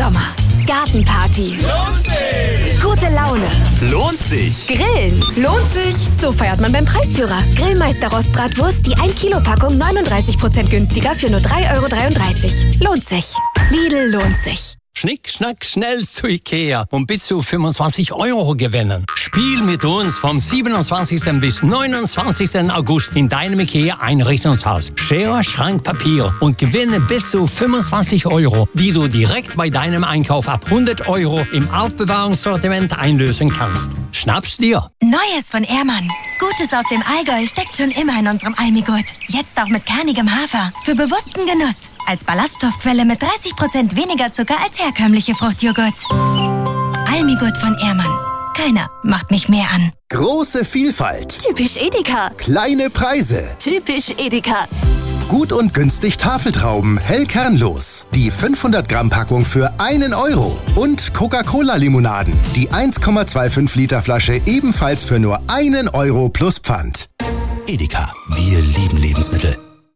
Sommer. Gartenparty. Lohnt sich! Gute Laune. Lohnt sich! Grillen. Lohnt sich. So feiert man beim Preisführer. Grillmeister Rostbratwurst, die 1 Kilo Packung 39% günstiger für nur 3,33 €. Lohnt sich. Lidl lohnt sich. Schnick, schnack, schnell zu Ikea und bis zu 25 € gewinnen. Spiel mit uns vom 27. bis 29. August in deinem Ikea-Einrichtungshaus. Schere, Schrank, Papier und gewinne bis zu 25 €, die du direkt bei deinem Einkauf ab 100 € im Aufbewahrungssortiment einlösen kannst. Schnapp's dir! Neues von Ehrmann. Gutes aus dem Allgäu steckt schon immer in unserem Almigurt. Jetzt auch mit kernigem Hafer. Für bewussten Genuss. Als Ballaststoffquelle mit 30% weniger Zucker als herkömmliche Fruchtjoghurts. Almigurt von Ehrmann. Keiner macht mich mehr an. Große Vielfalt. Typisch Edeka. Kleine Preise. Typisch Edeka. Gut und günstig Tafeltrauben, hell kernlos. Die 500 Gramm Packung für 1 €. Und Coca-Cola-Limonaden. Die 1,25 Liter Flasche ebenfalls für nur 1 € plus Pfand. Edeka, wir lieben Lebensmittel.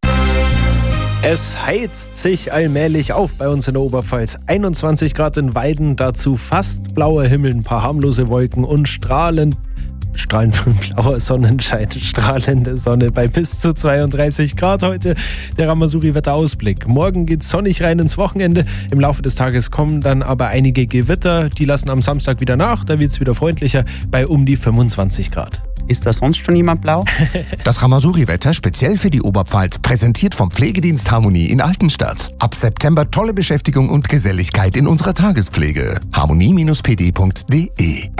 Es heizt sich allmählich auf bei uns in der Oberpfalz. 21 Grad in Weiden, dazu fast blauer Himmel, ein paar harmlose Wolken und strahlend blauer Sonnenschein, strahlende Sonne bei bis zu 32 Grad heute. Der Ramasuri-Wetterausblick. Morgen geht's sonnig rein ins Wochenende. Im Laufe des Tages kommen dann aber einige Gewitter. Die lassen am Samstag wieder nach. Da wird's wieder freundlicher bei um die 25 Grad. Ist da sonst schon jemand blau? Das Ramasuri-Wetter speziell für die Oberpfalz, präsentiert vom Pflegedienst Harmonie in Altenstadt. Ab September tolle Beschäftigung und Geselligkeit in unserer Tagespflege. harmonie-pd.de.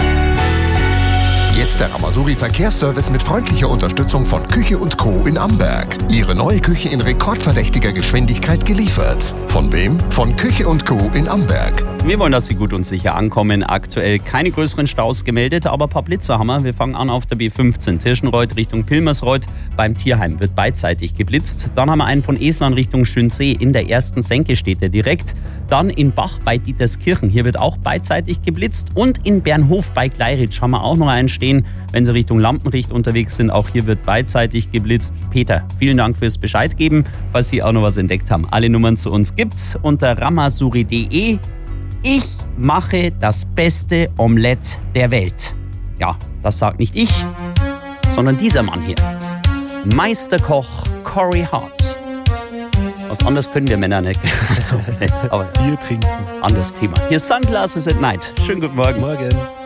Jetzt der Ramasuri-Verkehrsservice mit freundlicher Unterstützung von Küche & Co. in Amberg. Ihre neue Küche in rekordverdächtiger Geschwindigkeit geliefert. Von wem? Von Küche & Co. in Amberg. Wir wollen, dass Sie gut und sicher ankommen. Aktuell keine größeren Staus gemeldet, aber ein paar Blitzer haben wir. Wir fangen an auf der B15 Tirschenreuth Richtung Pilmersreuth. Beim Tierheim wird beidseitig geblitzt. Dann haben wir einen von Esland Richtung Schönsee. In der ersten Senke steht er direkt. Dann in Bach bei Dieterskirchen. Hier wird auch beidseitig geblitzt. Und in Bernhof bei Gleiritsch haben wir auch noch einen stehen. Wenn Sie Richtung Lampenricht unterwegs sind, auch hier wird beidseitig geblitzt. Peter, vielen Dank fürs Bescheid geben, falls Sie auch noch was entdeckt haben. Alle Nummern zu uns gibt's unter ramasuri.de. Ich mache das beste Omelett der Welt. Ja, das sagt nicht ich, sondern dieser Mann hier. Meisterkoch Corey Hart. Was anderes können wir Männer nicht. Also, aber Bier trinken. anderes Thema. Hier ist Sunglasses at Night. Schönen guten Morgen. Morgen.